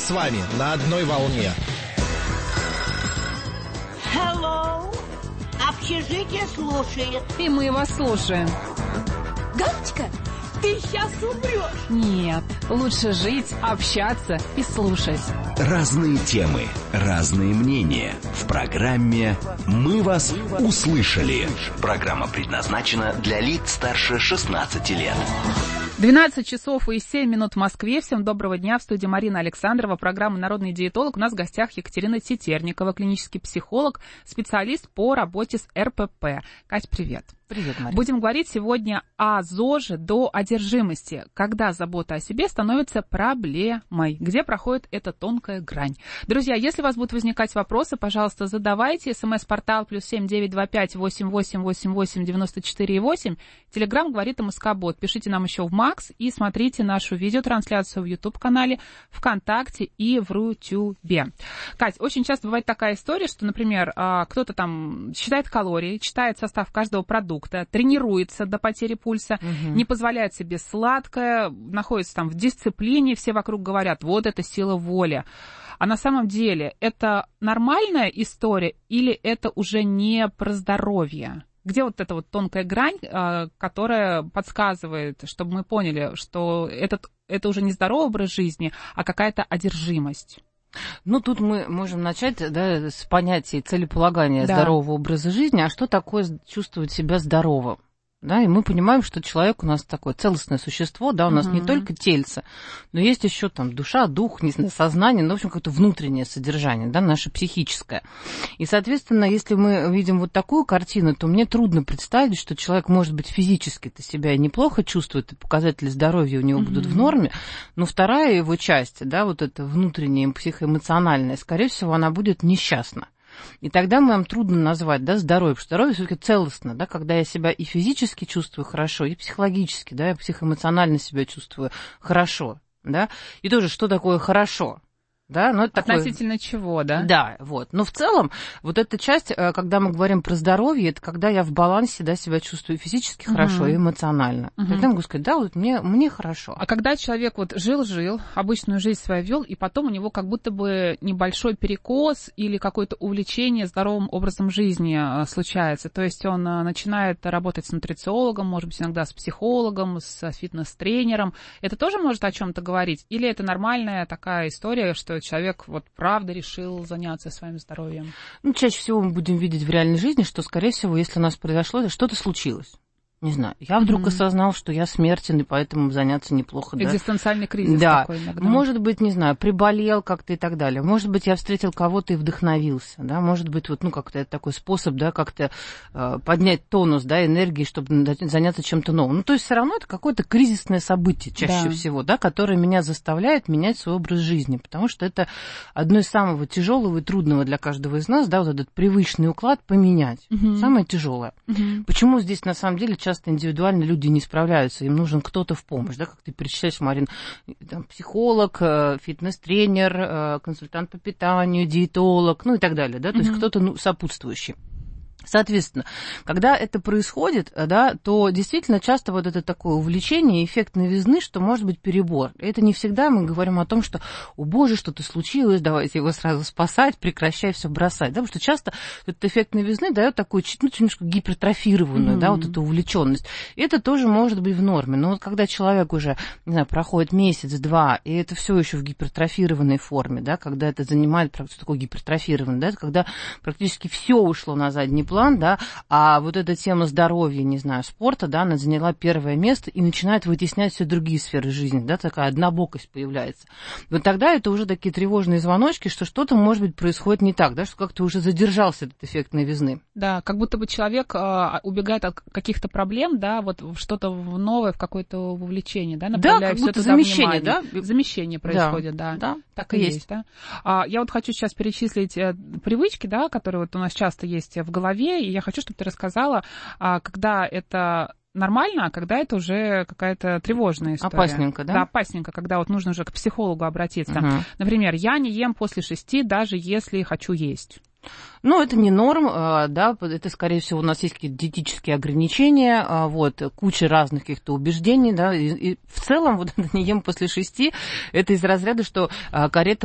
с вами на одной волне. Hello. Общежитие слушает. И мы вас слушаем. Галочка, ты сейчас умрешь. Нет, лучше жить, общаться и слушать. Разные темы, разные мнения. В программе «Мы вас услышали». Программа предназначена для лиц старше 16 лет. 12 часов и 7 минут в Москве. Всем доброго дня. В студии Марина Александрова. Программа «Народный диетолог». У нас в гостях Екатерина Тетерникова, клинический психолог, специалист по работе с РПП. Кать, привет. Привет, Марина. Будем говорить сегодня о ЗОЖе до одержимости, когда забота о себе становится проблемой, где проходит эта тонкая грань. Друзья, если у вас будут возникать вопросы, пожалуйста, задавайте. СМС-портал +7 925 88 88 94 8. Телеграм говорит МСК-бот. Пишите нам еще в Макс и смотрите нашу видеотрансляцию в YouTube-канале, ВКонтакте и в Рутюбе. Кать, очень часто бывает такая история, что, например, кто-то там считает калории, читает состав каждого продукта, тренируется до потери пульса, не позволяет себе сладкое, находится там в дисциплине, все вокруг говорят, вот это сила воли. А на самом деле это нормальная история или это уже не про здоровье? Где вот эта вот тонкая грань, которая подсказывает, чтобы мы поняли, что это уже не здоровый образ жизни, а какая-то одержимость? Ну, тут мы можем начать, да, с понятия целеполагания здорового образа жизни. А что такое чувствовать себя здоровым? Да, и мы понимаем, что человек у нас такое целостное существо, да, у нас не только тельце, но есть еще там душа, дух, не знаю, сознание, ну, в общем, какое-то внутреннее содержание, да, наше психическое. И, соответственно, если мы видим вот такую картину, то мне трудно представить, что человек, может быть, физически-то себя неплохо чувствует, и показатели здоровья у него будут в норме, но вторая его часть, да, вот эта внутренняя психоэмоциональная, скорее всего, она будет несчастна. И тогда нам трудно назвать, да, здоровье, потому что здоровье все-таки целостно, да, когда я себя и физически чувствую хорошо, и психологически, да, и психоэмоционально себя чувствую хорошо, да, и тоже, что такое хорошо, да, ну, это относительно такое... чего, да? Да, вот, но в целом вот эта часть, когда мы говорим про здоровье, это когда я в балансе, да, себя чувствую физически хорошо и эмоционально. Тогда я могу сказать, да, вот мне хорошо. А когда человек вот жил, обычную жизнь свою вел, и потом у него как будто бы небольшой перекос или какое-то увлечение здоровым образом жизни случается, то есть он начинает работать с нутрициологом, может быть, иногда с психологом, с фитнес-тренером, это тоже может о чем-то говорить? Или это нормальная такая история, что человек вот правда решил заняться своим здоровьем? Ну, чаще всего мы будем видеть в реальной жизни, что, скорее всего, если у нас произошло, то что-то случилось. Не знаю, я вдруг осознал, что я смертен, и поэтому заняться неплохо. Экзистенциальный кризис да. такой иногда. Может быть, не знаю, приболел как-то и так далее. Может быть, я встретил кого-то и вдохновился. Да? Может быть, вот, ну, как-то это такой способ, да, как-то поднять тонус, да, энергии, чтобы заняться чем-то новым. Ну, то есть все равно это какое-то кризисное событие чаще всего, да, которое меня заставляет менять свой образ жизни. Потому что это одно из самого тяжелого и трудного для каждого из нас, да, вот этот привычный уклад поменять. Самое тяжелое. Почему здесь, на самом деле, часто индивидуально люди не справляются, им нужен кто-то в помощь, да, как ты перечисляешь, Марин, там, психолог, фитнес-тренер, консультант по питанию, диетолог, ну и так далее, да, то есть кто-то сопутствующий. Соответственно, когда это происходит, да, то действительно часто вот это такое увлечение, эффект новизны, что может быть перебор. Это не всегда мы говорим о том, что, о боже, что-то случилось, давайте его сразу спасать, прекращай все бросать. Да, потому что часто этот эффект новизны дает такую, ну, немножко гипертрофированную, да, вот эту увлеченность. И это тоже может быть в норме. Но вот когда человек уже, не знаю, проходит месяц-два, и это все еще в гипертрофированной форме, да, когда это занимает, что такое гипертрофированное, да, это когда практически все ушло на задний план, да, а вот эта тема здоровья, не знаю, спорта, да, она заняла первое место и начинает вытеснять все другие сферы жизни, да, такая однобокость появляется. Вот тогда это уже такие тревожные звоночки, что что-то, может быть, происходит не так, да, что как-то уже задержался этот эффект новизны. Да, как будто бы человек убегает от каких-то проблем, да, вот в что-то новое, в какое-то вовлечение, да, направляя все туда замещение, внимание. Да? Замещение происходит, да. Так и есть, да. Я вот хочу сейчас перечислить привычки, да, которые вот у нас часто есть в голове, и я хочу, чтобы ты рассказала, когда это нормально, а когда это уже какая-то тревожная история. Опасненько, да? Да, опасненько, когда вот нужно уже к психологу обратиться. Например, я не ем после 6, даже если хочу есть. Ну, это не норм, да, это, скорее всего, у нас есть какие-то диетические ограничения, вот, куча разных каких-то убеждений, да, и в целом вот это не ем после 6, это из разряда, что карета